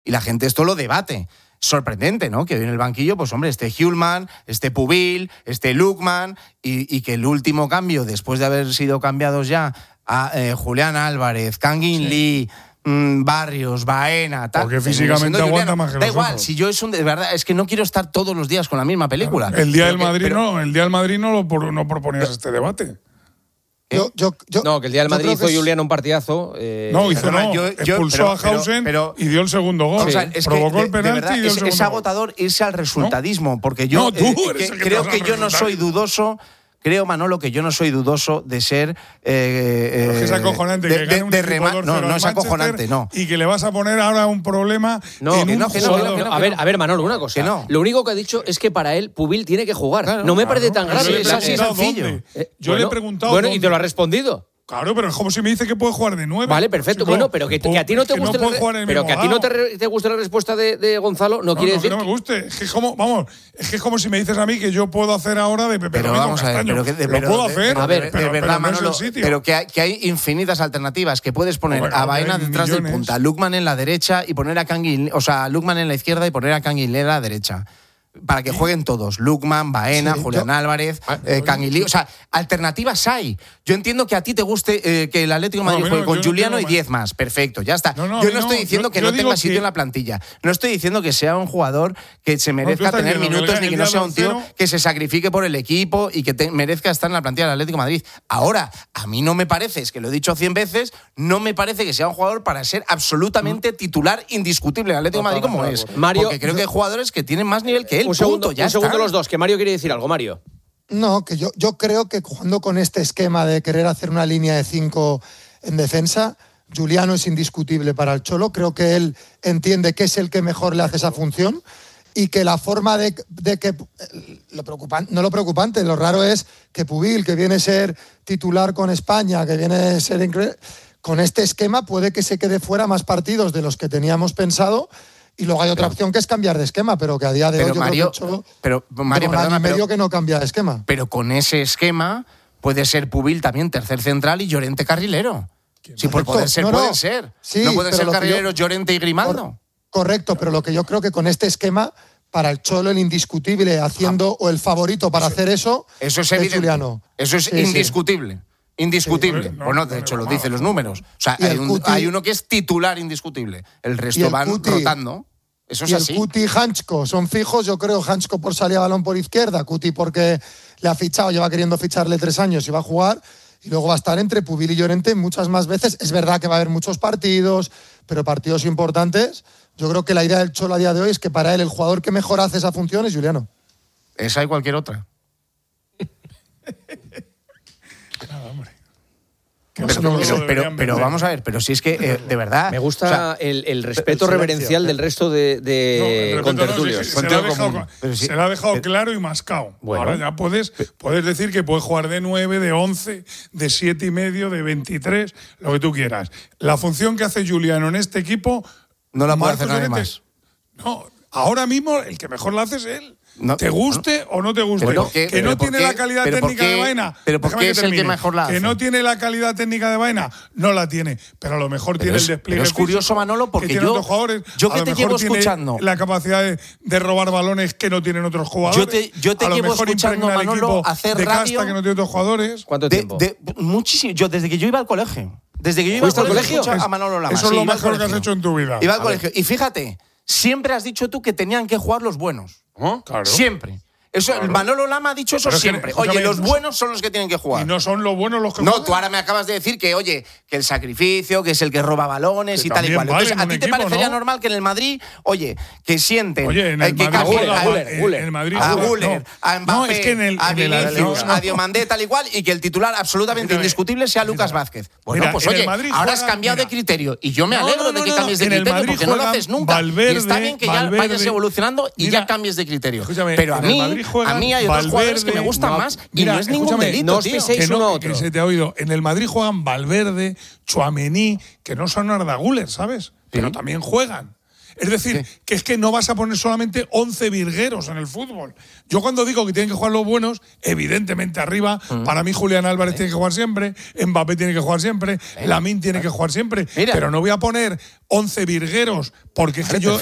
Y la gente esto lo debate. Sorprendente, ¿no? Que hoy en el banquillo, pues hombre, Hjulmand, Pubil, Lukman y que el último cambio, después de haber sido cambiados ya a Julián Álvarez, Kangin Lee, Barrios, Baena, tal. Porque físicamente aguanta más que da los igual, otros. Si yo de verdad, es que no quiero estar todos los días con la misma película. Claro. El día del Madrid no proponías este debate. No, que el día del Madrid hizo Julián un partidazo. Expulsó a Hausen y dio el segundo gol. O sea, provocó el penalti verdad, y dio el segundo es agotador irse al resultadismo, porque yo creo que yo no soy dudoso. Creo, Manolo, que yo no soy dudoso de ser. Pero es acojonante que gane un equipo 2-0 no es acojonante, no. Y que le vas a poner ahora un problema en un jugador. A ver, Manolo, una cosa. Lo único que ha dicho es que para él Pubil tiene que jugar. No me parece tan grave. Es así sencillo. Yo le he preguntado. Bueno, y te lo ha respondido. Claro, pero es como si me dice que puede jugar de 9. Vale, perfecto. Bueno, pero que a ti no te guste te guste la respuesta de Gonzalo no quiere decir que no me guste. Es que es como si me dices a mí que yo puedo hacer ahora de Pepe Pero vamos a ver, lo puedo hacer. De verdad, Manolo, pero que hay infinitas alternativas, que puedes poner a Baena detrás del punta, a Lukman en la derecha y poner a Kangin, o sea, a Lukman en la izquierda y poner a Kangin Lee a la derecha. Para que jueguen todos, Lukman, Baena, Julián Álvarez, Kangin Lee. O sea, alternativas hay. Yo entiendo que a ti te guste que el Atlético de Madrid juegue con Juliano y 10 más. Perfecto, ya está. Yo no estoy diciendo que no tenga sitio en la plantilla. No estoy diciendo que sea un jugador que se merezca tener minutos, ni que no sea un tío que se sacrifique por el equipo y que merezca estar en la plantilla del Atlético de Madrid. Ahora, a mí no me parece, es que lo he dicho 100 veces, no me parece que sea un jugador para ser absolutamente titular indiscutible del Atlético de Madrid como es. Mario, porque creo que hay jugadores que tienen más nivel que él. Un segundo los dos, que Mario quiere decir algo. Mario. No, que yo creo que jugando con este esquema de querer hacer una línea de 5 en defensa, Juliano es indiscutible para el Cholo. Creo que él entiende que es el que mejor le hace esa función y que la forma de que… lo preocupante, lo raro es que Pubil, que viene a ser titular con España, que viene a ser increíble, con este esquema puede que se quede fuera más partidos de los que teníamos pensado. Y luego hay otra opción que es cambiar de esquema, pero que a día de hoy Mario, medio que no cambia de esquema. Pero con ese esquema puede ser Pubil también tercer central y Llorente carrilero. Sí, por poder ser, puede ser. Sí, no puede ser carrilero, Llorente y Grimaldo. Correcto, pero lo que yo creo que con este esquema, para el Cholo, el indiscutible haciendo o el favorito para hacer eso es evidente. Juliano. Eso es indiscutible. Sí. Indiscutible. Bueno, de hecho, lo dicen los números. O sea, hay uno que es titular indiscutible. El resto van rotando. Eso es así. El Cuti y Hanchko son fijos. Yo creo Hanchko por salir a balón por izquierda. Cuti porque le ha fichado, lleva queriendo ficharle 3 años y va a jugar. Y luego va a estar entre Pubil y Llorente muchas más veces. Es verdad que va a haber muchos partidos, pero partidos importantes. Yo creo que la idea del Cholo a día de hoy es que para él el jugador que mejor hace esa función es Juliano. Esa y cualquier otra. Nada, hombre. Pero vamos a ver, pero si es que de verdad… Me gusta el respeto reverencial del resto de contertulios. Se le ha dejado claro y mascado. Bueno. Ahora ya puedes decir que puede jugar de 9, de 11, de 7,5, de 23, lo que tú quieras. La función que hace Juliano en este equipo… No la puede hacer nadie más. No, ahora mismo el que mejor la hace es él. No, ¿te guste o no te guste? Que no tiene la calidad técnica de Baena. ¿Pero por qué es el que mejor la hace? Que no tiene la calidad técnica de Baena, no la tiene. Pero a lo mejor tiene el despliegue. Pero es curioso, Manolo, porque yo que te llevo escuchando… la capacidad de robar balones que no tienen otros jugadores. Yo te llevo escuchando, Manolo, hacer de radio… casta que no tiene otros jugadores. ¿Cuánto tiempo? Muchísimo. Yo desde que yo iba al colegio. Desde que yo iba al colegio a Manolo Lama. Eso es lo mejor que has hecho en tu vida. Iba al colegio. Y fíjate, siempre has dicho tú que tenían que jugar los buenos. Claro. Siempre. Eso, claro. Manolo Lama ha dicho eso siempre. Oye, los buenos son los que tienen que jugar. Y no son los buenos los que juegan. No, tú ahora me acabas de decir que, oye, que el sacrificio, que es el que roba balones y tal y cual. Entonces, ¿a ti te parecería normal que en el Madrid, oye, que sienten… Oye, en el que Madrid a Güler, a Mbappé, a Vinicius, a Diomandé, tal y cual, y que el titular absolutamente indiscutible sea Lucas Vázquez? Bueno, pues oye, ahora has cambiado de criterio y yo me alegro de que cambies de criterio porque no lo haces nunca. Y está bien que ya vayas evolucionando y ya cambies de criterio. Pero a mí hay otros jugadores que me gustan más y no es ningún delito, no os piséis uno a otro. Que se te ha oído. En el Madrid juegan Valverde, Tchouaméni, que no son Arda Güler, ¿sabes? Pero también juegan. Es decir, que es que no vas a poner solamente 11 virgueros en el fútbol. Yo cuando digo que tienen que jugar los buenos, evidentemente arriba, para mí Julián Álvarez tiene que jugar siempre, Mbappé tiene que jugar siempre, Lamine tiene que jugar siempre, pero no voy a poner 11 virgueros, porque es que yo